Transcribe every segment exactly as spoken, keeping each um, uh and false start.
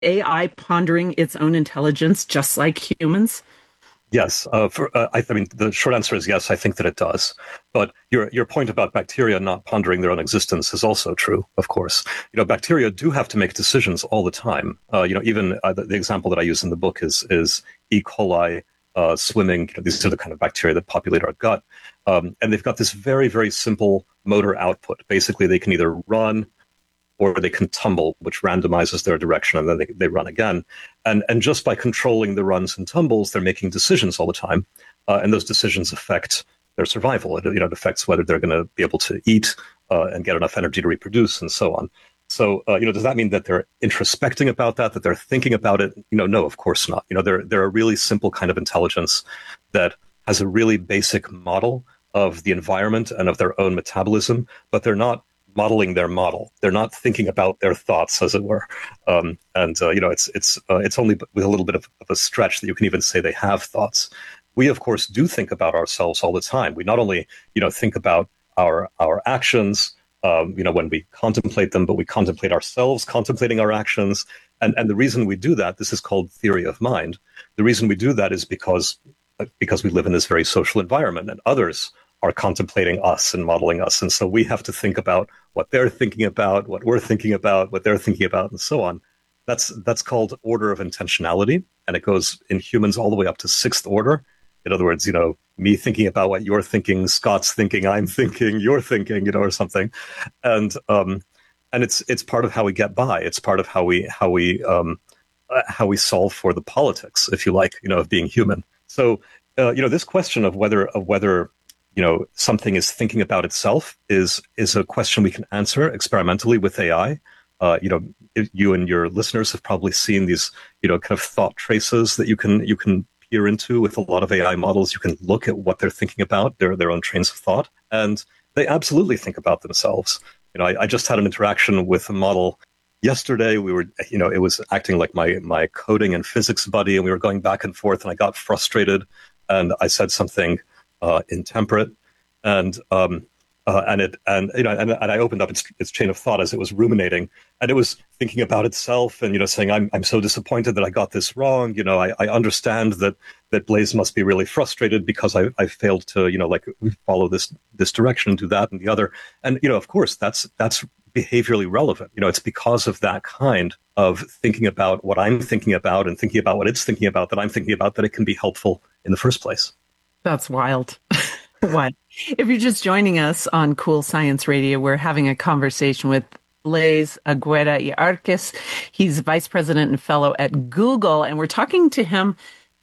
A I pondering its own intelligence just like humans? Yes, uh, for, uh, I, I mean, the short answer is yes. I think that it does. But your your point about bacteria not pondering their own existence is also true. Of course, you know, bacteria do have to make decisions all the time. Uh, you know, even uh, the, the example that I use in the book is is E. coli uh, swimming. You know, these are the kind of bacteria that populate our gut, um, and they've got this very very simple motor output. Basically, they can either run or they can tumble, which randomizes their direction, and then they, they run again. And and just by controlling the runs and tumbles, they're making decisions all the time, uh, and those decisions affect their survival. It, you know, it affects whether they're going to be able to eat uh, and get enough energy to reproduce, and so on. So, uh, you know, does that mean that they're introspecting about that, that they're thinking about it? You know, no, of course not. You know, they're they're a really simple kind of intelligence that has a really basic model of the environment and of their own metabolism, but they're not modeling their model. They're not thinking about their thoughts, as it were. Um, and uh, you know, it's it's uh, it's only with a little bit of, of a stretch that you can even say they have thoughts. We, of course, do think about ourselves all the time. We not only you know think about our our actions, um, you know, when we contemplate them, but we contemplate ourselves, contemplating our actions. And and the reason we do that, this is called theory of mind. The reason we do that is because because we live in this very social environment, and others are contemplating us and modeling us. And so we have to think about what they're thinking about, what we're thinking about, what they're thinking about, and so on. That's that's called order of intentionality, and it goes in humans all the way up to sixth order. In other words, you know, me thinking about what you're thinking, Scott's thinking, I'm thinking, you're thinking, you know, or something, and um, and it's it's part of how we get by. It's part of how we how we um, uh, how we solve for the politics, if you like, you know, of being human. So uh, you know, this question of whether of whether you know something is thinking about itself is is a question we can answer experimentally with A I. Uh, you know, you and your listeners have probably seen these, you know, kind of thought traces that you can you can peer into with a lot of A I models. You can look at what they're thinking about, their their own trains of thought, and they absolutely think about themselves. You know, I, I just had an interaction with a model yesterday. We were, you know, it was acting like my my coding and physics buddy, and we were going back and forth, and I got frustrated, and I said something uh, intemperate, and um, uh, and it and you know and, and I opened up its its chain of thought as it was ruminating, and it was thinking about itself, and you know saying I'm I'm so disappointed that I got this wrong. You know I, I understand that that Blaise must be really frustrated because I I failed to you know like follow this this direction, do that and the other, and you know of course that's that's behaviorally relevant. You know it's because of that kind of thinking about what I'm thinking about and thinking about what it's thinking about that I'm thinking about that it can be helpful in the first place. That's wild. What? If you're just joining us on Cool Science Radio, we're having a conversation with Blaise Aguirre y Arquez. He's vice president and fellow at Google, and we're talking to him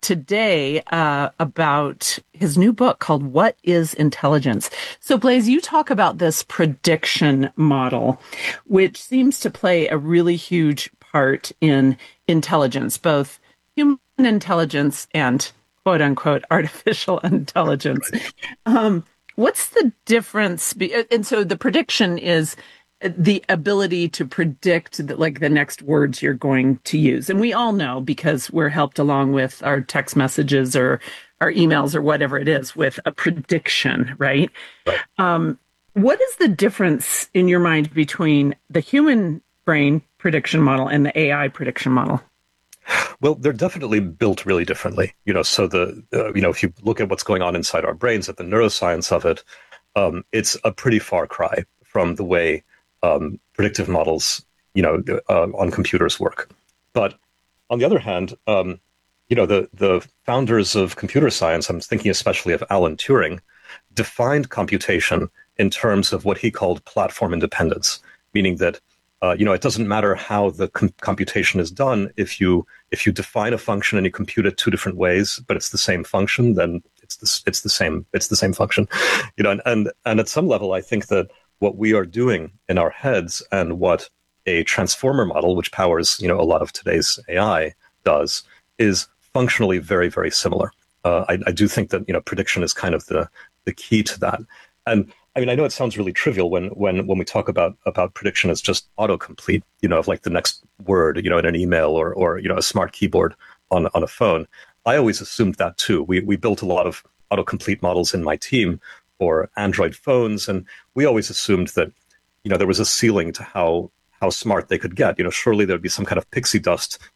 today uh, about his new book called What is Intelligence? So, Blaise, you talk about this prediction model, which seems to play a really huge part in intelligence, both human intelligence and quote unquote artificial intelligence. Right. Um, what's the difference? Be- and so the prediction is the ability to predict the, like the next words you're going to use. And we all know because we're helped along with our text messages or our emails or whatever it is with a prediction, right? Right. Um, what is the difference in your mind between the human brain prediction model and the A I prediction model? Well, they're definitely built really differently. You know, so the uh, you know if you look at what's going on inside our brains, at the neuroscience of it, um, it's a pretty far cry from the way um, predictive models, you know, uh, on computers work. But on the other hand, um, you know, the the founders of computer science, I'm thinking especially of Alan Turing, defined computation in terms of what he called platform independence, meaning that uh, you know it doesn't matter how the com- computation is done. If you if you define a function and you compute it two different ways, but it's the same function, then it's the it's the same it's the same function, you know. And and, and at some level, I think that what we are doing in our heads and what a transformer model, which powers you know a lot of today's A I, does is functionally very very similar. Uh, I, I do think that you know prediction is kind of the the key to that. And I mean, I know it sounds really trivial when when when we talk about about prediction as just autocomplete, you know, of like the next word, you know, in an email or or you know a smart keyboard on on a phone. I always assumed that too. We we built a lot of autocomplete models in my team for Android phones, and we always assumed that you know there was a ceiling to how how smart they could get. You know, surely there'd be some kind of pixie dust